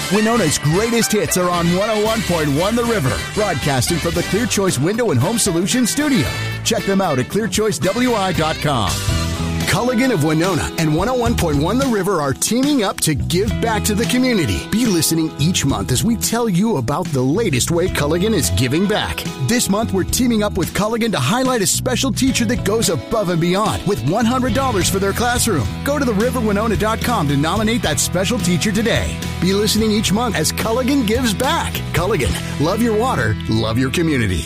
Winona's greatest hits are on 101.1 The River, broadcasting from the Clear Choice Window and Home Solutions studio. Check them out at clearchoicewi.com. Culligan of Winona and 101.1 The River are teaming up to give back to the community. Be listening each month as we tell you about the latest way Culligan is giving back. This month, we're teaming up with Culligan to highlight a special teacher that goes above and beyond with $100 for their classroom. Go to theriverwinona.com to nominate that special teacher today. Be listening each month as Culligan gives back. Culligan, love your water, love your community.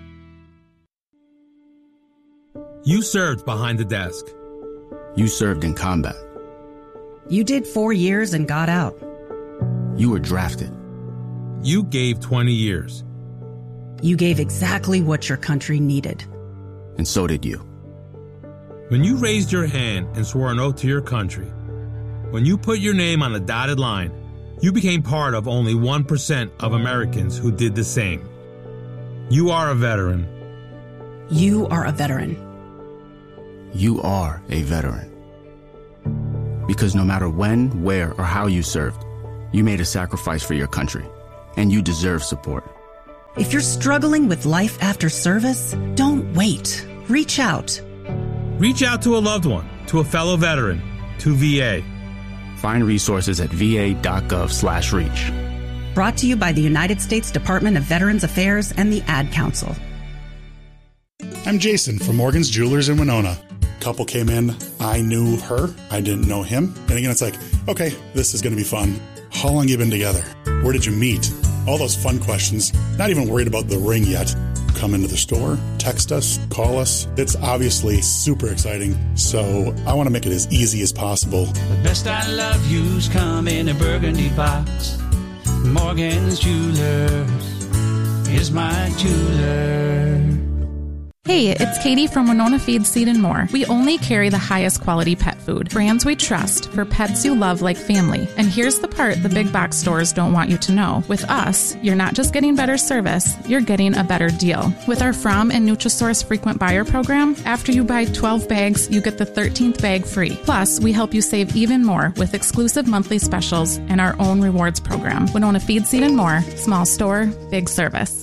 You served behind the desk. You served in combat. You did 4 years and got out. You were drafted. You gave 20 years. You gave exactly what your country needed. And so did you. When you raised your hand and swore an oath to your country, when you put your name on a dotted line, you became part of only 1% of Americans who did the same. You are a veteran. You are a veteran. You are a veteran. Because no matter when, where, or how you served, you made a sacrifice for your country, and you deserve support. If you're struggling with life after service, don't wait. Reach out. Reach out to a loved one, to a fellow veteran, to VA. Find resources at va.gov/reach. Brought to you by the United States Department of Veterans Affairs and the Ad Council. I'm Jason from Morgan's Jewelers in Winona. Couple came in, I knew her, I didn't know him. And again, it's like, okay, this is going to be fun. How long you been together? Where did you meet? All those fun questions. Not even worried about the ring yet. Come into the store, text us, call us. It's obviously super exciting, so I want to make it as easy as possible. The best I love you's come in a burgundy box. Morgan's Jewelers is my jeweler. Hey, it's Katie from Winona Feed, Seed & More. We only carry the highest quality pet food, brands we trust for pets you love like family. And here's the part the big box stores don't want you to know. With us, you're not just getting better service, you're getting a better deal. With our From and Nutrisource frequent buyer program, after you buy 12 bags, you get the 13th bag free. Plus, we help you save even more with exclusive monthly specials and our own rewards program. Winona Feed, Seed & More. Small store, big service.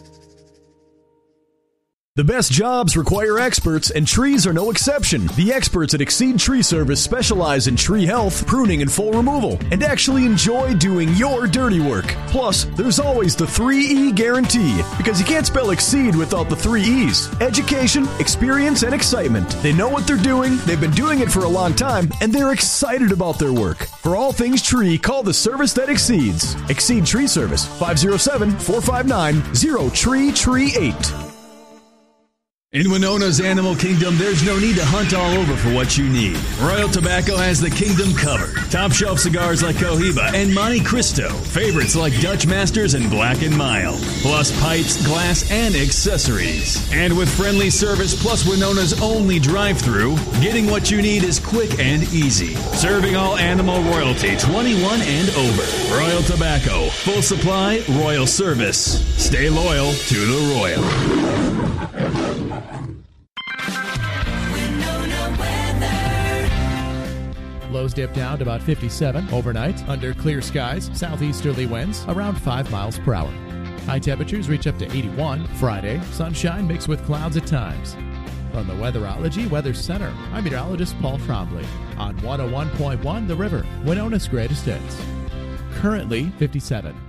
The best jobs require experts, and trees are no exception. The experts at Exceed Tree Service specialize in tree health, pruning, and full removal, and actually enjoy doing your dirty work. Plus, there's always the 3E guarantee, because you can't spell Exceed without the 3 E's. Education, experience, and excitement. They know what they're doing, they've been doing it for a long time, and they're excited about their work. For all things tree, call the service that exceeds. Exceed Tree Service, 507-459-0TREE38. In Winona's Animal Kingdom, there's no need to hunt all over for what you need. Royal Tobacco has the kingdom covered. Top shelf cigars like Cohiba and Monte Cristo. Favorites like Dutch Masters and Black & Mild. Plus pipes, glass, and accessories. And with friendly service plus Winona's only drive-thru, getting what you need is quick and easy. Serving all animal royalty, 21 and over. Royal Tobacco. Full supply, royal service. Stay loyal to the Royal. Lows dip down to about 57 overnight under clear skies, southeasterly winds around 5 miles per hour. High temperatures reach up to 81 Friday, sunshine mixed with clouds at times. From the Weatherology Weather Center, I'm meteorologist Paul Trombley on 101.1 The River, Winona's greatest hits. Currently 57.